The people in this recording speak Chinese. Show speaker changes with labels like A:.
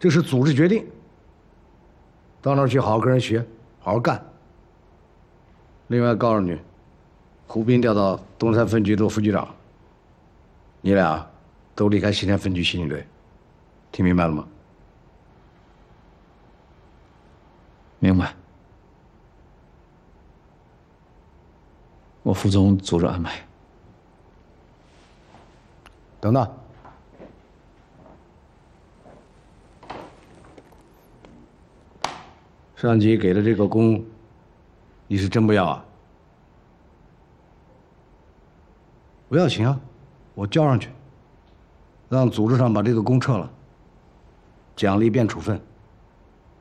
A: 这是组织决定。到那儿去好好跟人学，好好干。另外告诉你，胡斌调到东山分局做副局长，你俩都离开西天分局刑警队，听明白了吗？
B: 明白。我服从组织安排。
A: 等等。上级给的这个功，你是真不要啊？不要行啊，我交上去，让组织上把这个功撤了，奖励变处分。